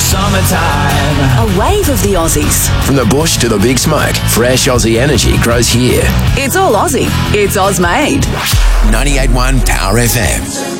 summertime. A wave of the Aussies. From the bush to the big smoke, fresh Aussie energy grows here. It's all Aussie. It's Oz made. 98.1 Power FM.